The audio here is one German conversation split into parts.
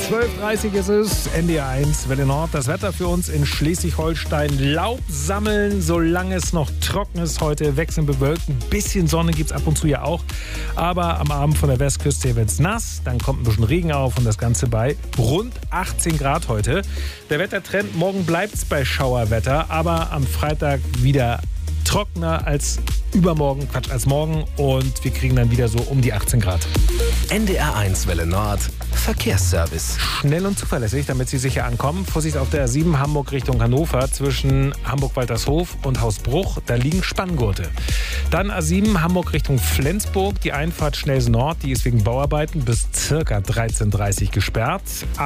12:30 ist es, NDR 1, Welle Nord. Das Wetter für uns in Schleswig-Holstein. Laub sammeln, solange es noch trocken ist heute. Wechselnd bewölkt. Ein bisschen Sonne gibt es ab und zu ja auch. Aber am Abend von der Westküste wird es nass. Dann kommt ein bisschen Regen auf und das Ganze bei rund 18 Grad heute. Der Wettertrend, morgen bleibt es bei Schauerwetter. Aber am Freitag wieder trockener als als morgen. Und wir kriegen dann wieder so um die 18 Grad. NDR 1 Welle Nord. Verkehrsservice. Schnell und zuverlässig, damit Sie sicher ankommen. Vorsicht auf der A7 Hamburg Richtung Hannover zwischen Hamburg-Waltershof und Hausbruch. Da liegen Spanngurte. Dann A7 Hamburg Richtung Flensburg. Die Einfahrt Schnellsen Nord, die ist wegen Bauarbeiten bis ca. 13:30 Uhr gesperrt.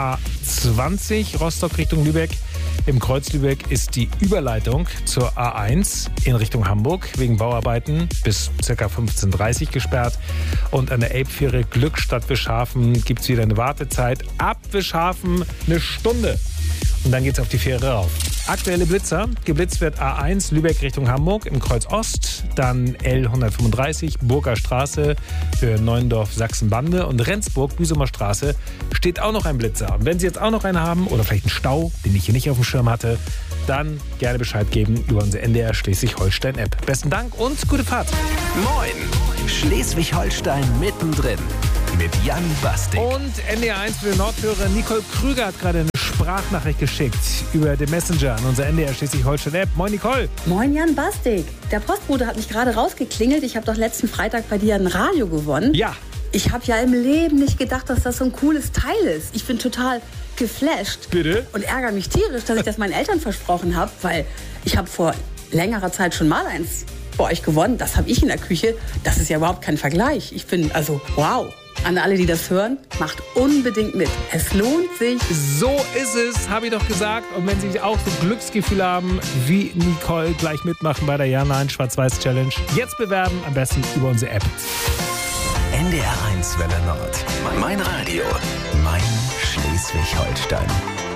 A20 Rostock Richtung Lübeck. Im Kreuz Lübeck ist die Überleitung zur A1 in Richtung Hamburg wegen Bauarbeiten bis ca. 15:30 Uhr gesperrt. Und an der Elbfähre Glückstadt-Wischhafen gibt es wieder eine Wartezeit. Ab Wischhafen eine Stunde. Und dann geht es auf die Fähre rauf. Aktuelle Blitzer. Geblitzt wird A1 Lübeck Richtung Hamburg im Kreuz Ost. Dann L135 Burger Straße für Neuendorf Sachsenbande. Und Rendsburg Büsumer Straße steht auch noch ein Blitzer. Und wenn Sie jetzt auch noch einen haben oder vielleicht einen Stau, den ich hier nicht auf dem Schirm hatte, dann gerne Bescheid geben über unsere NDR Schleswig-Holstein-App. Besten Dank und gute Fahrt. Moin! Schleswig-Holstein mittendrin mit Jan Bastik. Und NDR 1 für den Nordhörer Nicole Krüger hat gerade eine Sprachnachricht geschickt über den Messenger an unser NDR Schleswig-Holstein-App. Moin Nicole. Moin Jan Bastik. Der Postbote hat mich gerade rausgeklingelt. Ich habe doch letzten Freitag bei dir ein Radio gewonnen. Ja. Ich habe ja im Leben nicht gedacht, dass das so ein cooles Teil ist. Ich bin total geflasht. Bitte? Und ärgere mich tierisch, dass ich das meinen Eltern versprochen habe, weil ich habe vor längerer Zeit schon mal eins bei euch gewonnen. Das habe ich in der Küche. Das ist ja überhaupt kein Vergleich. Ich bin, wow. An alle, die das hören, macht unbedingt mit. Es lohnt sich. So ist es, habe ich doch gesagt. Und wenn Sie auch so Glücksgefühl haben, wie Nicole, gleich mitmachen bei der Ja-Nein Schwarz-Weiß-Challenge. Jetzt bewerben, am besten über unsere App. NDR 1 Welle Nord. Mein Radio. Mein Schleswig-Holstein.